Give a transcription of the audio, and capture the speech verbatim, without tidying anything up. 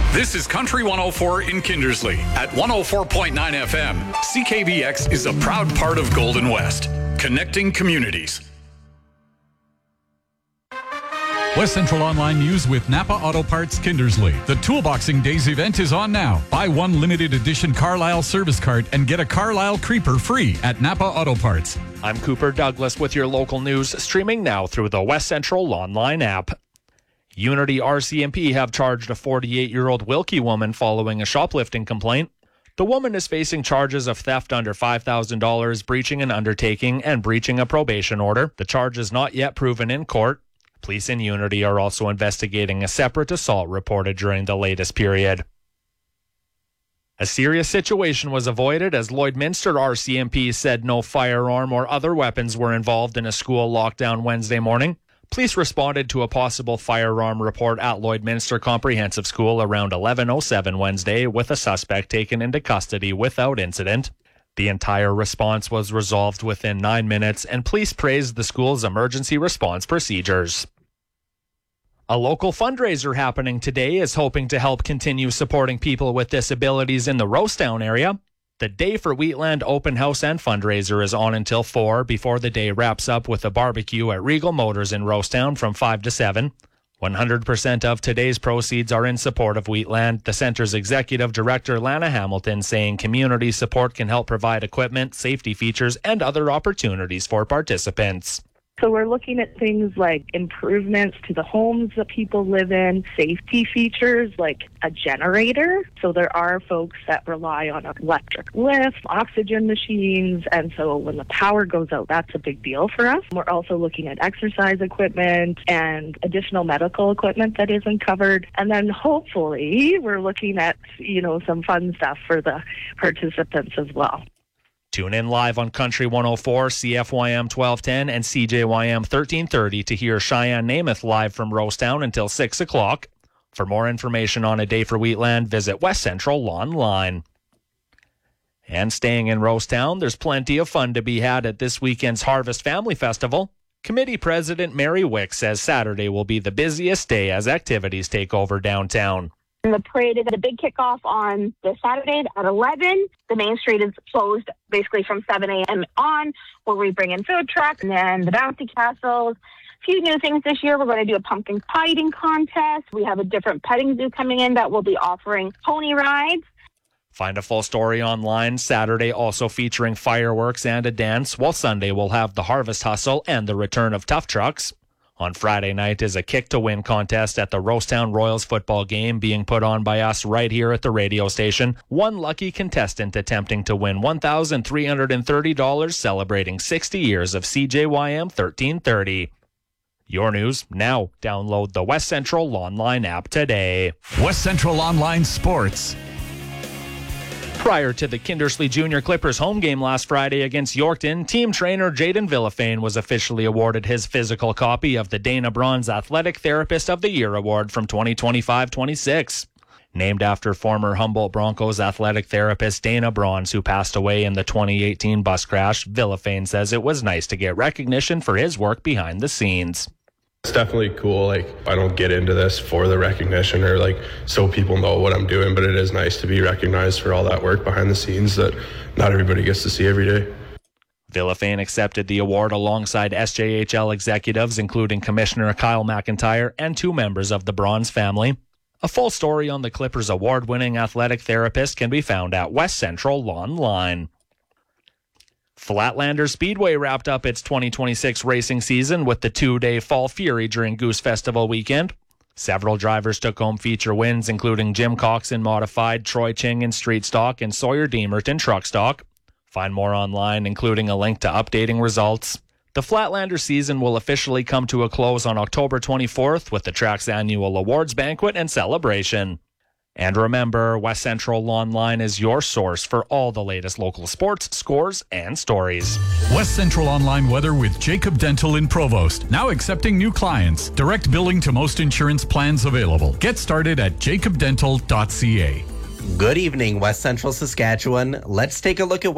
This is Country one oh four in Kindersley at one oh four point nine F M. C K V X is a proud part of Golden West, connecting communities. West Central Online News with Napa Auto Parts Kindersley. The Toolboxing Days event is on now. Buy one limited edition Carlisle service cart and get a Carlisle Creeper free at Napa Auto Parts. I'm Cooper Douglas with your local news, streaming now through the West Central Online app. Unity R C M P have charged a forty-eight-year-old Wilkie woman following a shoplifting complaint. The woman is facing charges of theft under five thousand dollars, breaching an undertaking, and breaching a probation order. The charge is not yet proven in court. Police in Unity are also investigating a separate assault reported during the latest period. A serious situation was avoided as Lloydminster R C M P said no firearm or other weapons were involved in a school lockdown Wednesday morning. Police responded to a possible firearm report at Lloydminster Comprehensive School around eleven oh seven Wednesday, with a suspect taken into custody without incident. The entire response was resolved within nine minutes, and police praised the school's emergency response procedures. A local fundraiser happening today is hoping to help continue supporting people with disabilities in the Rosetown area. The Day for Wheatland open house and fundraiser is on until four before the day wraps up with a barbecue at Regal Motors in Rosetown from five to seven. one hundred percent of today's proceeds are in support of Wheatland, the center's executive director Lana Hamilton saying community support can help provide equipment, safety features, and other opportunities for participants. So we're looking at things like improvements to the homes that people live in, safety features like a generator. So there are folks that rely on electric lifts, oxygen machines, and so when the power goes out, that's a big deal for us. We're also looking at exercise equipment and additional medical equipment that isn't covered. And then hopefully we're looking at, you know, some fun stuff for the participants as well. Tune in live on Country one oh four, C F Y M twelve ten, and C J Y M thirteen thirty to hear Cheyenne Namath live from Rosetown until six o'clock. For more information on A Day for Wheatland, visit West Central Online. And staying in Rosetown, there's plenty of fun to be had at this weekend's Harvest Family Festival. Committee President Mary Wick says Saturday will be the busiest day as activities take over downtown. And the parade is at a big kickoff on this Saturday at eleven. The main street is closed basically from seven a.m. on, where we bring in food trucks and then the bouncy castles. A few new things this year. We're going to do a pumpkin pie eating contest. We have a different petting zoo coming in that will be offering pony rides. Find a full story online. Saturday also featuring fireworks and a dance, while Sunday will have the Harvest Hustle and the return of tough trucks. On Friday night is a kick-to-win contest at the Rosetown Royals football game being put on by us right here at the radio station. One lucky contestant attempting to win one thousand three hundred thirty dollars, celebrating sixty years of C J Y M thirteen thirty. Your news now. Download the West Central Online app today. West Central Online Sports. Prior to the Kindersley Junior Clippers home game last Friday against Yorkton, team trainer Jaden Villafane was officially awarded his physical copy of the Dana Bronze Athletic Therapist of the Year Award from twenty twenty-five twenty-six. Named after former Humboldt Broncos athletic therapist Dana Bronze, who passed away in the twenty eighteen bus crash, Villafane says it was nice to get recognition for his work behind the scenes. It's definitely cool. Like, I don't get into this for the recognition or like so people know what I'm doing, but it is nice to be recognized for all that work behind the scenes that not everybody gets to see every day. Villafane accepted the award alongside S J H L executives, including Commissioner Kyle McIntyre and two members of the Bronze family. A full story on the Clippers' award-winning athletic therapist can be found at West Central Online. Flatlander Speedway wrapped up its twenty twenty-six racing season with the two-day Fall Fury during Goose Festival weekend. Several drivers took home feature wins, including Jim Cox in Modified, Troy Ching in Street Stock, and Sawyer Deemert in Truck Stock. Find more online, including a link to updating results. The Flatlander season will officially come to a close on October twenty-fourth with the track's annual awards banquet and celebration. And remember, West Central Online is your source for all the latest local sports, scores, and stories. West Central Online weather with Jacob Dental in Provost. Now accepting new clients. Direct billing to most insurance plans available. Get started at jacob dental dot c a. Good evening, West Central Saskatchewan. Let's take a look at